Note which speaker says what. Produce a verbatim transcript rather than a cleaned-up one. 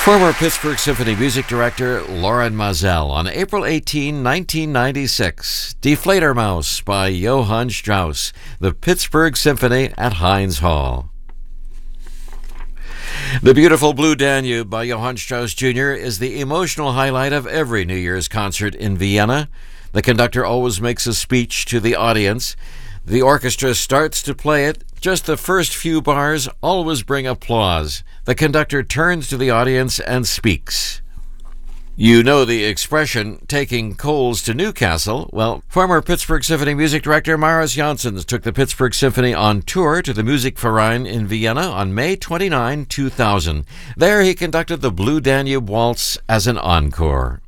Speaker 1: Former Pittsburgh Symphony music director Loren Maazel on April eighteenth, nineteen ninety-six. Die Fledermaus by Johann Strauss, the Pittsburgh Symphony at Heinz Hall. The Beautiful Blue Danube by Johann Strauss Junior is the emotional highlight of every New Year's concert in Vienna. The conductor always makes a speech to the audience. The orchestra starts to play it. Just the first few bars always bring applause. The conductor turns to the audience and speaks. You know the expression, taking coals to Newcastle. Well, former Pittsburgh Symphony music director Marius Janssens took the Pittsburgh Symphony on tour to the Musikverein in Vienna on May twenty-ninth, two thousand. There he conducted the Blue Danube Waltz as an encore.